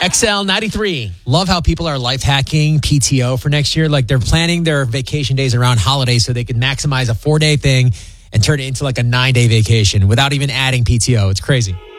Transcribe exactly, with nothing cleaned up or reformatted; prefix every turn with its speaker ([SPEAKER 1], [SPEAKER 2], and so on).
[SPEAKER 1] X L ninety-three.
[SPEAKER 2] Love how people are life hacking P T O for next year. Like they're planning their vacation days around holidays so they can maximize a four day thing and turn it into like a nine day vacation without even adding P T O. It's crazy.